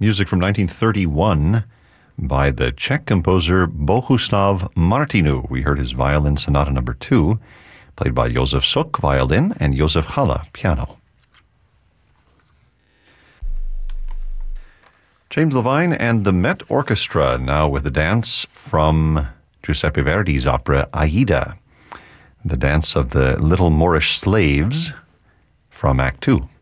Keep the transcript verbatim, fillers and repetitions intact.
Music from nineteen thirty-one by the Czech composer Bohuslav Martinu. We heard his Violin Sonata number two, played by Josef Suk, violin, and Josef Halle, piano. James Levine and the Met Orchestra, now with a dance from Giuseppe Verdi's opera Aida, the dance of the little Moorish slaves from Act Two.